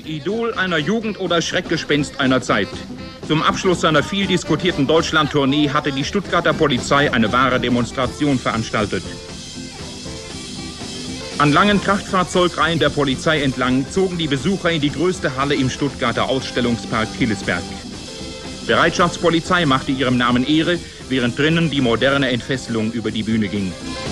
Idol einer Jugend oder Schreckgespenst einer Zeit. Zum Abschluss seiner viel diskutierten Deutschland-Tournee hatte die Stuttgarter Polizei eine wahre Demonstration veranstaltet. An langen Kraftfahrzeugreihen der Polizei entlang zogen die Besucher in die größte Halle im Stuttgarter Ausstellungspark Killesberg. Bereitschaftspolizei machte ihrem Namen Ehre, während drinnen die moderne Entfesselung über die Bühne ging.